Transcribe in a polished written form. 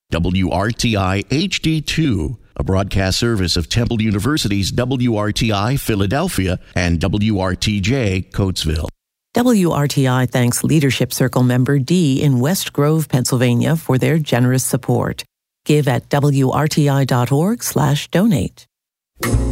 WRTI HD2, a broadcast service of Temple University's WRTI Philadelphia and WRTJ Coatesville. WRTI thanks Leadership Circle member D in West Grove, Pennsylvania for their generous support. Give at WRTI.org/donate.